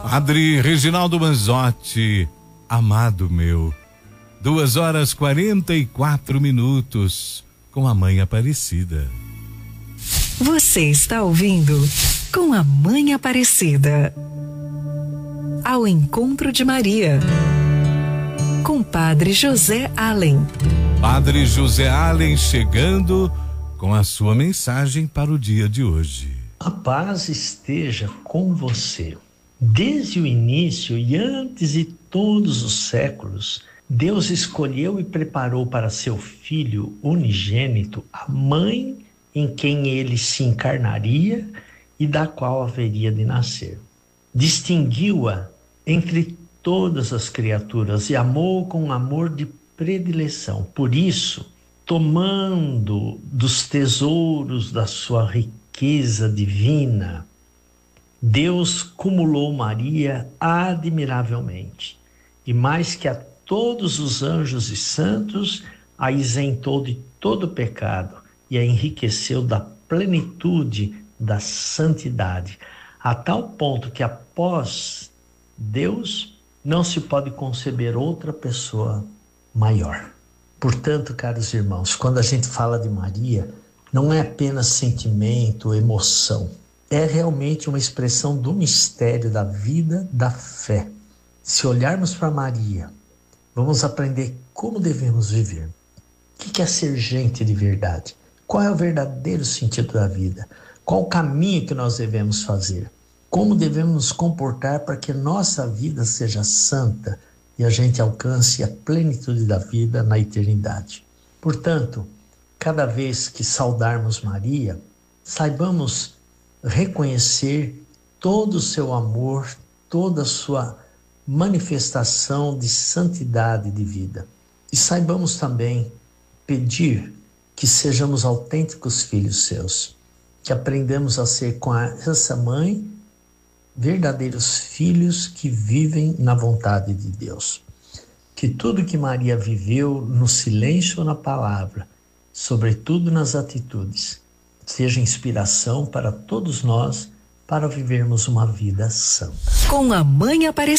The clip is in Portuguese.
Padre Reginaldo Manzotti, amado meu, 2h44 com a Mãe Aparecida. Você está ouvindo Com a Mãe Aparecida. Ao encontro de Maria, com Padre José Allen. Padre José Allen chegando com a sua mensagem para o dia de hoje. A paz esteja com você. Desde o início e antes de todos os séculos, Deus escolheu e preparou para seu Filho unigênito a mãe em quem ele se encarnaria e da qual haveria de nascer. Distinguiu-a entre todas as criaturas e amou com um amor de predileção. Por isso, tomando dos tesouros da sua riqueza divina, Deus cumulou Maria admiravelmente, e mais que a todos os anjos e santos, a isentou de todo pecado e a enriqueceu da plenitude da santidade, a tal ponto que após Deus não se pode conceber outra pessoa maior. Portanto, caros irmãos, quando a gente fala de Maria, não é apenas sentimento, emoção. É realmente uma expressão do mistério da vida, da fé. Se olharmos para Maria, vamos aprender como devemos viver. O que é ser gente de verdade? Qual é o verdadeiro sentido da vida? Qual o caminho que nós devemos fazer? Como devemos nos comportar para que nossa vida seja santa e a gente alcance a plenitude da vida na eternidade? Portanto, cada vez que saudarmos Maria, saibamos reconhecer todo o seu amor, toda a sua manifestação de santidade de vida. E saibamos também pedir que sejamos autênticos filhos seus, que aprendamos a ser com essa mãe verdadeiros filhos que vivem na vontade de Deus. Que tudo que Maria viveu no silêncio ou na palavra, sobretudo nas atitudes, seja inspiração para todos nós para vivermos uma vida santa. Com a Mãe Aparecida.